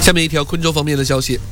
下面一条昆州方面的消息，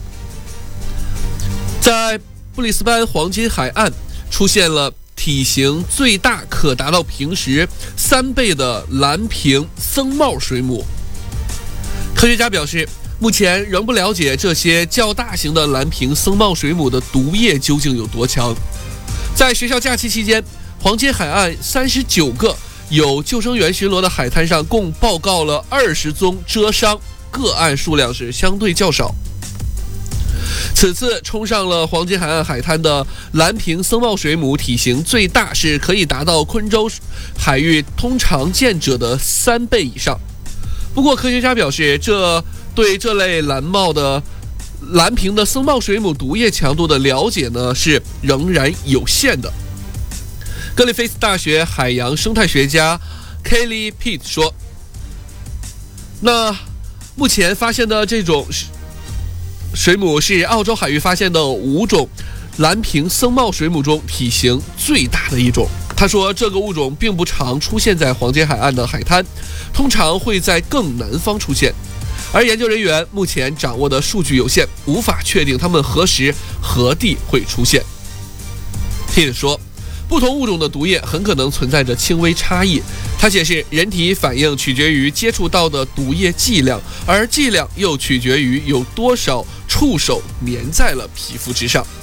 在布里斯班黄金海岸出现了体型最大可达到平时3倍的蓝瓶僧帽水母。科学家表示，目前仍不了解这些较大型的蓝瓶僧帽水母的毒液究竟有多强。在学校假期期间，黄金海岸39个有救生员巡逻的海滩上共报告了20宗蛰伤，个案数量是相对较少。此次冲上了黄金海岸海滩的蓝瓶僧帽水母体型最大，是可以达到昆州海域通常见者的3倍以上。不过科学家表示，对这类蓝瓶的僧帽水母毒液强度的了解呢，是仍然有限的。格里菲斯大学海洋生态学家 Kelly Pitt 说，那目前发现的这种水母是澳洲海域发现的5种蓝瓶僧帽水母中体型最大的一种。他说，这个物种并不常出现在黄金海岸的海滩，通常会在更南方出现，而研究人员目前掌握的数据有限，无法确定它们何时何地会出现。Pitt 说，不同物种的毒液很可能存在着轻微差异。他解释，人体反应取决于接触到的毒液剂量，而剂量又取决于有多少触手粘在了皮肤之上。